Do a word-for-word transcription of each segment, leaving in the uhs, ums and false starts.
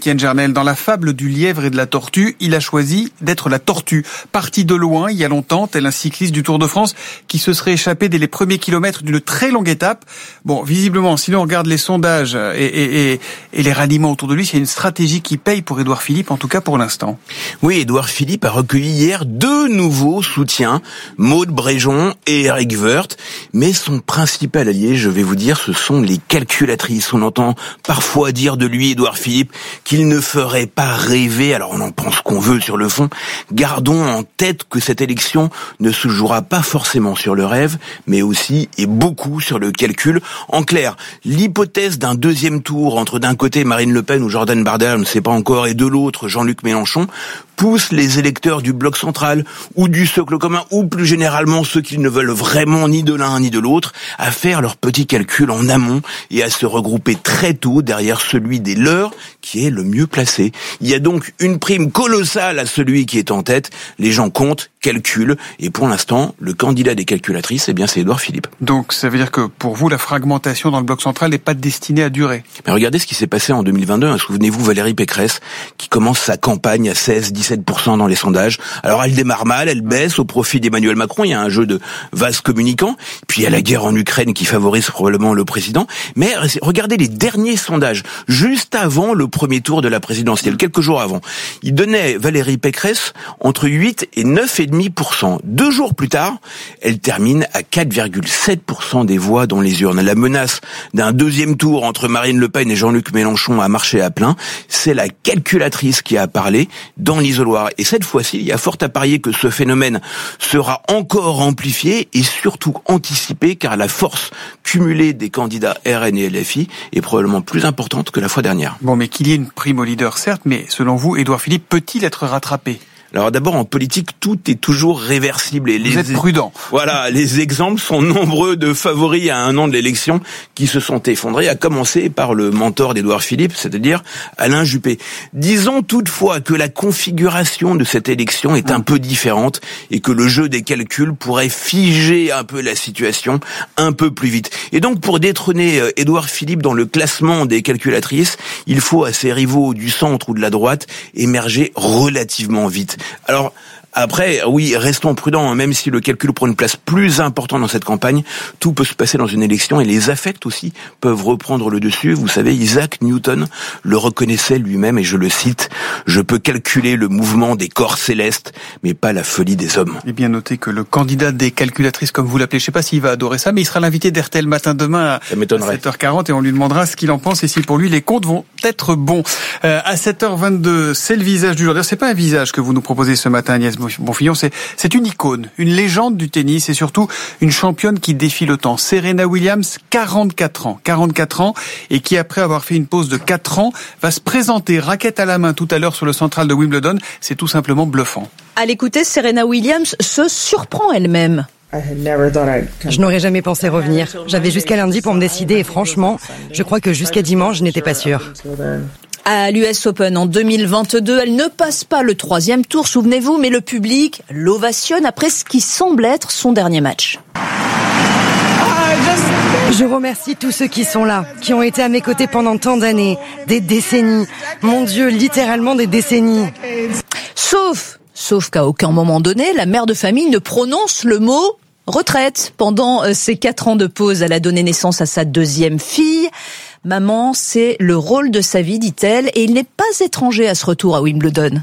Étienne Jarnel. Dans la fable du lièvre et de la tortue, il a choisi d'être la tortue. Parti de loin, il y a longtemps, tel un cycliste du Tour de France qui se serait échappé dès les premiers kilomètres d'une très longue étape. Bon, visiblement, si l'on regarde les sondages et, et, et, et les ralliements autour de lui, c'est une stratégie qui paye pour Édouard Philippe, en tout cas pour l'instant. Oui, Édouard Philippe a recueilli hier deux nouveaux soutiens, Maud Bréjon et Éric Woerth. Mais son principal allié, je vais vous dire, ce sont les calculatrices. On entend parfois dire de lui, Édouard Philippe, qu'il ne ferait pas rêver. Alors on en pense qu'on veut sur le fond. Gardons en tête que cette élection ne se jouera pas forcément sur le rêve, mais aussi et beaucoup sur le calcul. En clair, l'hypothèse d'un deuxième tour entre d'un côté Marine Le Pen ou Jordan Bardella, on ne sait pas encore, et de l'autre Jean-Luc Mélenchon, pousse les électeurs du bloc central ou du socle commun, ou plus généralement ceux qui ne veulent vraiment ni de l'un ni de l'autre, à faire leurs petits calculs en amont et à se regrouper très tôt derrière celui des leurs qui est le mieux placé. Il y a donc une prime colossale à celui qui est en tête. Les gens comptent, calculent, et pour l'instant, le candidat des calculatrices, eh bien, c'est Édouard Philippe. Donc ça veut dire que pour vous, la fragmentation dans le bloc central n'est pas destinée à durer. Mais regardez ce qui s'est passé en deux mille vingt-deux. Souvenez-vous, Valérie Pécresse, qui commence sa campagne à seize à dix-sept pour cent dans les sondages. Alors elle démarre mal, elle baisse au profit d'Emmanuel Macron. Il y a un jeu de vases communicants. Puis il y a la guerre en Ukraine qui favorise probablement le président. Mais regardez les derniers sondages, juste avant le premier tour de la présidentielle, quelques jours avant. Il donnait Valérie Pécresse entre huit et neuf virgule cinq pour cent. Deux jours plus tard, elle termine à quatre virgule sept pour cent des voix dans les urnes. La menace d'un deuxième tour entre Marine Le Pen et Jean-Luc Mélenchon a marché à plein. C'est la calculatrice qui a parlé dans l'isoloir. Et cette fois-ci, il y a fort à parier que ce phénomène sera encore amplifié et surtout anticipé, car la force cumulée des candidats R N et L F I est probablement plus importante que la fois dernière. Bon, mais qu'il y ait une prime au leader, certes, mais selon vous, Édouard Philippe peut-il être rattrapé ? Alors d'abord, en politique, tout est toujours réversible. Et Vous les... êtes prudent. Voilà, les exemples sont nombreux de favoris à un an de l'élection qui se sont effondrés, à commencer par le mentor d'Édouard Philippe, c'est-à-dire Alain Juppé. Disons toutefois que la configuration de cette élection est un peu différente et que le jeu des calculs pourrait figer un peu la situation un peu plus vite. Et donc, pour détrôner Édouard Philippe dans le classement des calculatrices, il faut à ses rivaux du centre ou de la droite émerger relativement vite. Alors, après, oui, restons prudents, même si le calcul prend une place plus importante dans cette campagne, tout peut se passer dans une élection et les affects aussi peuvent reprendre le dessus. Vous savez, Isaac Newton le reconnaissait lui-même, et je le cite, « Je peux calculer le mouvement des corps célestes, mais pas la folie des hommes ». Et bien noté que le candidat des calculatrices, comme vous l'appelez, je ne sais pas s'il va adorer ça, mais il sera l'invité d'R T L Matin demain à sept heures quarante et on lui demandera ce qu'il en pense et si pour lui les comptes vont être bons. Euh, à sept heures vingt-deux, c'est le visage du jour. D'ailleurs, c'est pas un visage que vous nous proposez ce matin, Agnès Bonfillon, c'est, c'est une icône, une légende du tennis et surtout une championne qui défie le temps. Serena Williams, quarante-quatre ans, quarante-quatre ans, et qui après avoir fait une pause de quatre ans, va se présenter raquette à la main tout à l'heure sur le central de Wimbledon. C'est tout simplement bluffant. À l'écouter, Serena Williams se surprend elle-même. Je n'aurais jamais pensé revenir. J'avais jusqu'à lundi pour me décider et franchement, je crois que jusqu'à dimanche, je n'étais pas sûre. À l'U S Open en deux mille vingt-deux, elle ne passe pas le troisième tour, souvenez-vous, mais le public l'ovationne après ce qui semble être son dernier match. Je remercie tous ceux qui sont là, qui ont été à mes côtés pendant tant d'années, des décennies. Mon Dieu, littéralement des décennies. Sauf, sauf qu'à aucun moment donné, la mère de famille ne prononce le mot retraite. Pendant ces quatre ans de pause, elle a donné naissance à sa deuxième fille. Maman, c'est le rôle de sa vie, dit-elle, et il n'est pas étranger à ce retour à Wimbledon.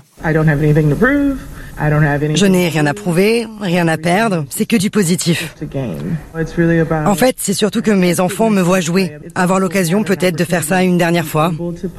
Je n'ai rien à prouver, rien à perdre, c'est que du positif. En fait, c'est surtout que mes enfants me voient jouer, avoir l'occasion peut-être de faire ça une dernière fois.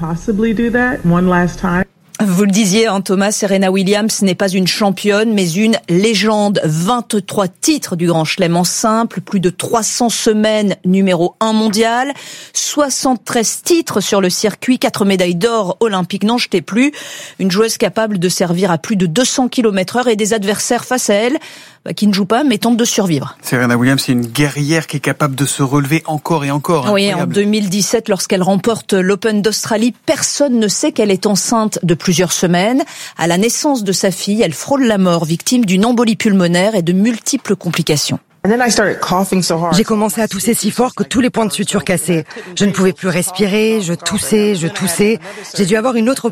Vous le disiez, hein, Thomas, Serena Williams n'est pas une championne, mais une légende. vingt-trois titres du Grand Chelem en simple, plus de trois cents semaines numéro un mondial, soixante-treize titres sur le circuit, quatre médailles d'or olympiques, n'en jetez plus. Une joueuse capable de servir à plus de deux cents kilomètres heure et des adversaires face à elle bah, qui ne jouent pas mais tentent de survivre. Serena Williams, c'est une guerrière qui est capable de se relever encore et encore. Oui, incroyable. En deux mille dix-sept, lorsqu'elle remporte l'Open d'Australie, personne ne sait qu'elle est enceinte de plusieurs semaines. À la naissance de sa fille, elle frôle la mort, victime d'une embolie pulmonaire et de multiples complications. J'ai commencé à tousser si fort que tous les points de suture cassaient. Je ne pouvais plus respirer, je toussais, je toussais. J'ai dû avoir une autre